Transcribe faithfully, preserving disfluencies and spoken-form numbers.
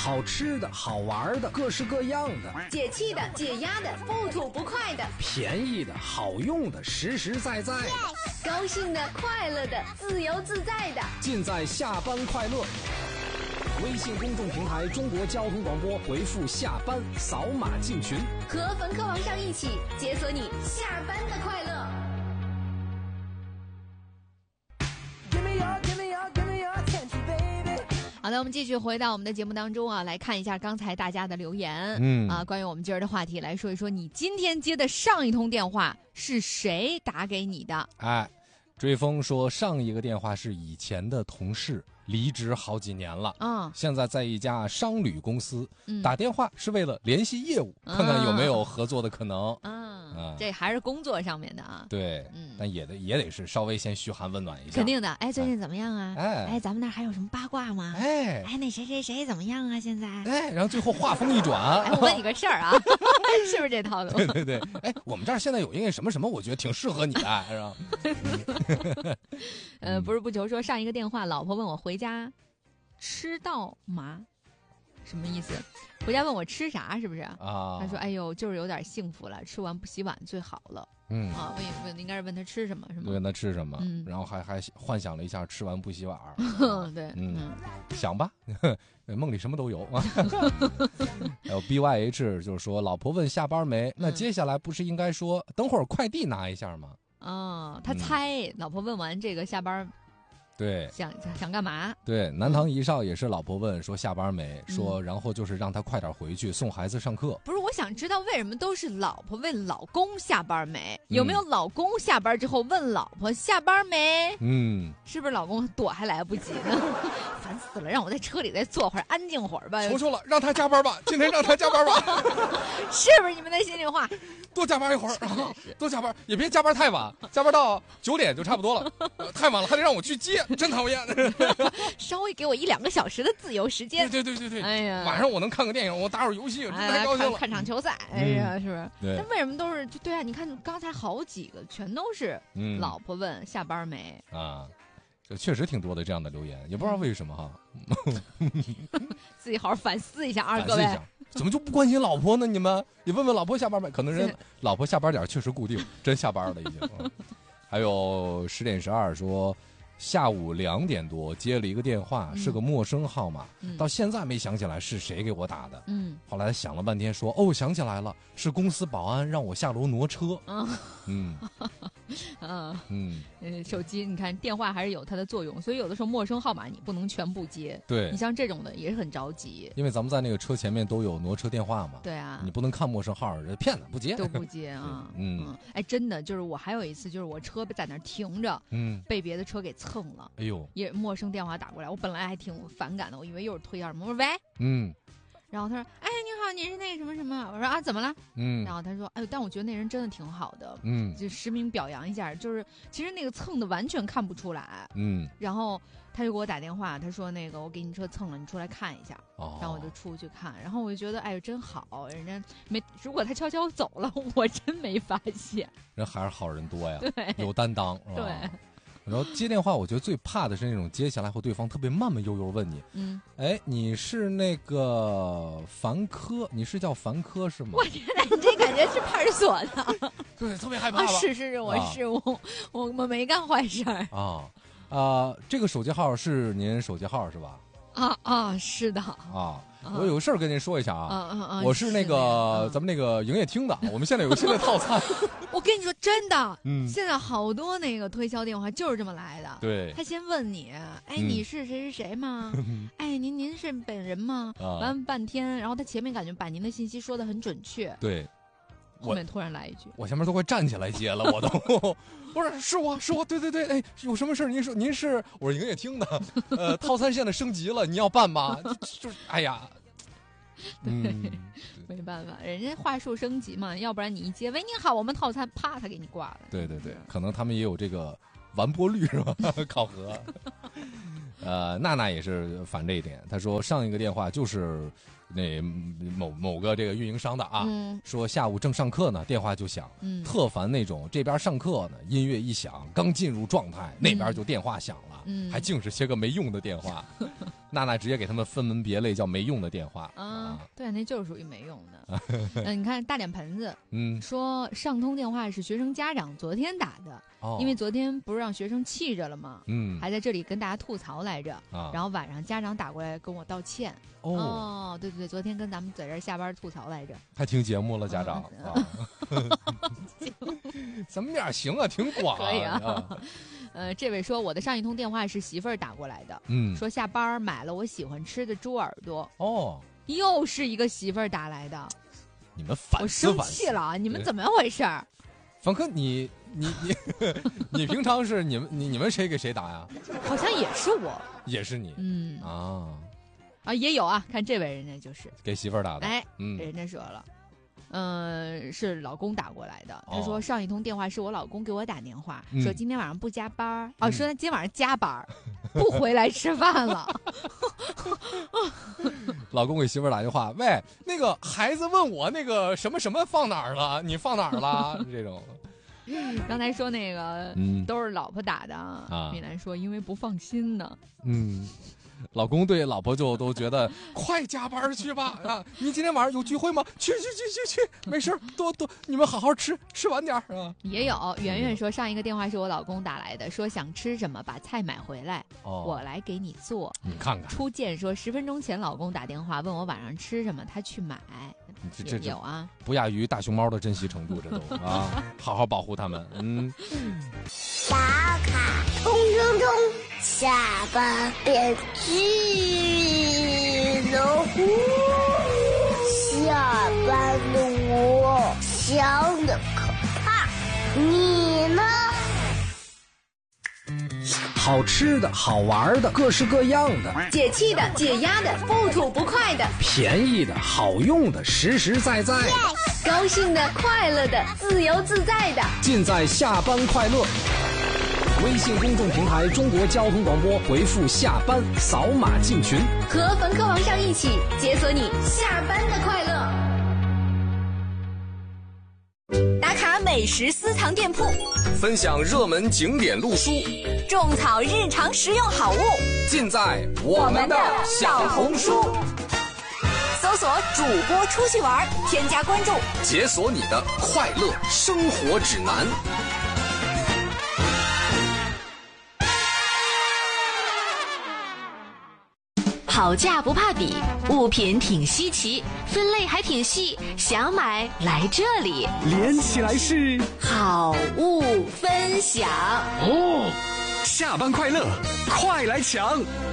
好吃的好玩的各式各样的， 解气的解压的不吐不快的， 便宜的好用的实实在在的， yes! 高兴的快乐的自由自在的， 尽在下班快乐。微信公众平台中国交通广播，回复下班扫码进群， 和冯科王上一起解锁你下班的快乐。 好的，我们继续回到我们的节目当中啊，来看一下刚才大家的留言。 嗯啊，关于我们今儿的话题，来说一说你今天接的上一通电话是谁打给你的？ 哎，追风说上一个电话是以前的同事，离职好几年了， 嗯， 现在在一家商旅公司， 嗯打电话是为了联系业务， 嗯看看有没有合作的可能。 嗯， 嗯这还是工作上面的啊。 对， 嗯但也得也得是稍微先嘘寒问暖一下。 肯定的。哎，最近怎么样啊？ 哎哎，咱们那儿还有什么八卦吗？ 哎哎，那谁谁谁怎么样啊？现在？ 哎，然后最后话锋一转， 哎，我问你个事儿啊，是不是这套路？ 对对对，哎，我们这儿现在有一个什么什么，我觉得挺适合你的，是吧？ 呃，不是不求说上一个电话，老婆问我回家吃到吗？什么意思？回家问我吃啥，是不是？ 啊， 他说：“哎呦，就是有点幸福了，吃完不洗碗最好了。” 嗯啊，问问应该是问他吃什么，是吗？ 对，那吃什么？ 嗯然后还还幻想了一下吃完不洗碗。 对， 嗯，想吧，梦里什么都有。还有 B Y H 就是说，老婆问下班没？那接下来不是应该说等会儿快递拿一下吗？ 哦，他猜、嗯、老婆问完这个下班。 对， 想想干嘛？ 对，南唐一少也是老婆问说下班没， 嗯、 说然后就是让他快点回去送孩子上课。 不是，我想知道为什么都是老婆问老公下班没？有没有老公下班之后问老婆下班没？ 嗯， 是不是老公躲还来不及呢？烦死了，让我在车里再坐会儿，安静会儿吧。 求求了，让他加班吧，今天让他加班吧。 是不是你们的心里话？ 多加班一会儿，多加班也别加班太晚，加班到九点就差不多了，太晚了还得让我去接。真讨厌！ 稍微给我一两个小时的自由时间。 对对对对对， 哎呀， 晚上我能看个电影，我打会儿游戏，真太高兴了。 看, 看场球赛，哎呀， 嗯、 是不是？ 对。 那为什么都是？就对啊，你看刚才好几个全都是老婆问、嗯、下班没啊，这确实挺多的这样的留言，也不知道为什么哈。 自己好好反思一下啊，各位。 怎么就不关心老婆呢？你们也问问老婆下班没？可能人老婆下班点确实固定，真下班了已经。嗯、还有十点十二说。下午两点多接了一个电话， 嗯、 是个陌生号码、 嗯， 到现在没想起来是谁给我打的。 嗯， 后来想了半天说，哦，想起来了，是公司保安让我下楼挪车。 嗯嗯嗯嗯嗯，手机你看电话还是有它的作用，所以有的时候陌生号码你不能全部接。 对， 你像这种的也是很着急， 因为咱们在那个车前面都有挪车电话嘛。 对啊， 你不能看陌生号，这骗子不接， 都不接啊。 嗯, 嗯，哎，真的就是我还有一次，就是我车在那停着， 嗯， 被别的车给蹭了。 哎呦。 也陌生电话打过来，我本来还挺反感的，我以为又是推销什么，我说喂， 嗯， 然后他说，哎，你好，你是那个什么什么，我说啊，怎么了？ 嗯， 然后他说，哎，但我觉得那人真的挺好的， 嗯， 就实名表扬一下，就是其实那个蹭的完全看不出来， 嗯， 然后他就给我打电话，他说那个我给你车蹭了，你出来看一下， 哦， 然后我就出去看，然后我就觉得，哎呦，真好，人家没，如果他悄悄走了，我真没发现， 人还是好人多呀， 对， 有担当，是吧？ 对。 然后接电话，我觉得最怕的是那种接下来后对方特别慢慢悠悠问你， 嗯， 哎，你是那个凡科，你是叫凡科是吗？ 我天哪，你这感觉是派出所的， 对，特别害怕吧？ 啊、是是是，我是、啊、我我我没干坏事儿啊啊！这个手机号是您手机号是吧？ 啊啊，是的啊。我有个事儿跟您说一下啊， 啊啊啊我是那个、 啊、 咱们那个营业厅的，我们现在有个新的套餐。 我跟你说真的， 嗯， 现在好多那个推销电话就是这么来的。 对， 他先问你，哎， 嗯、 你是谁谁谁吗？哎，您您是本人吗？ 啊、 完半天，然后他前面感觉把您的信息说得很准确。 对。 后面突然来一句， 我前面都快站起来接了，我都不是是我是我，对对对，哎，有什么事您说，您是我是营业厅的，呃，套餐现在升级了，你要办吗？就就是哎呀， 对，嗯、没办法，人家话术升级嘛，要不然你一接，喂，您好，我们套餐，啪，他给你挂了。 对对对，可能他们也有这个完播率是吧？考核。 呃，娜娜也是反这一点，她说上一个电话就是那某某个这个运营商的啊， 嗯、 说下午正上课呢，电话就响， 嗯、 特烦那种这边上课呢，音乐一响，刚进入状态，那边就电话响了， 嗯、 还净是些个没用的电话。娜娜直接给他们分门别类，叫没用的电话。 啊， 啊对，那就是属于没用的。嗯，你看大脸盆子， 嗯， 说上通电话是学生家长昨天打的， 哦、 因为昨天不是让学生气着了吗？ 嗯， 还在这里跟大家吐槽来着。 啊， 然后晚上家长打过来跟我道歉。 哦， 哦，对对对，昨天跟咱们在这儿下班吐槽来着。 还听节目了，家长、嗯、啊，咱们俩行啊，挺广、啊， 可以啊。呃，这位说我的上一通电话是媳妇儿打过来的， 嗯， 说下班买了我喜欢吃的猪耳朵。 哦， 又是一个媳妇儿打来的， 你们反思反思， 我生气了，你们怎么回事？ 凡哥，你你你你平常是你们你你们谁给谁打呀？ 好像也是我， 也是你， 嗯啊啊也有啊，看这位人家就是给媳妇儿打的， 哎， 嗯， 人家说了。嗯、呃，是老公打过来的。 哦、 他说上一通电话是我老公给我打电话， 嗯、 说今天晚上不加班儿，哦、嗯，说他今天晚上加班儿，不回来吃饭了。 老公给媳妇儿打电话，喂，那个孩子问我那个什么什么放哪儿了？你放哪儿了？这种。 刚才说那个、嗯、都是老婆打的啊。米兰说因为不放心呢。 嗯。老公对老婆就都觉得快加班去吧啊！你今天晚上有聚会吗？去去去去去，没事多多你们好好吃，吃晚点啊。 也有圆圆说上一个电话是我老公打来的，说想吃什么把菜买回来，哦、我来给你做。 你看看。 初见说十分钟前老公打电话问我晚上吃什么，他去买。 这有啊， 不亚于大熊猫的珍惜程度，这都啊，好好保护它们。嗯。 打卡冲冲冲，下班别去了。下班的我想的可怕，你呢？ 好吃的好玩的各式各样的， 解气的解压的不吐不快的， 便宜的好用的实实在在的， yes! 高兴的快乐的自由自在的， 尽在下班快乐。微信公众平台中国交通广播，回复下班扫码进群， 和冯科王上一起解锁你下班的快乐。打卡美食私藏店铺， 分享热门景点路书， 种草日常实用好物， 尽在我们的小红书。 搜索主播出去玩，添加关注， 解锁你的快乐生活指南。 好价不怕比，物品挺稀奇，分类还挺细，想买来这里， 连起来是好物分享哦。下班快乐，快来抢！